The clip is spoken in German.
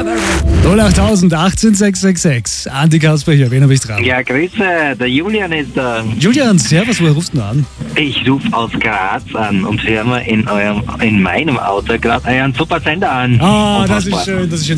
08000 18 666. Andi Kasper hier, wen habe ich dran? Ja, Grüße, der Julian ist da. Julian, servus, woher rufst du an? Ich rufe aus Graz an und höre mir in meinem Auto gerade einen super Sender an. Ah, das Unfassbar. ist schön, das ist schön.